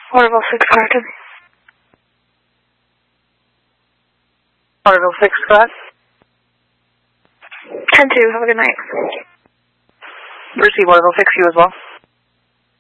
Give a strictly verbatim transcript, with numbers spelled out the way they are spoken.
Waterville six, Carton. Waterville six, go ahead. ten two, have a good night. Receive Waterville six, you as well.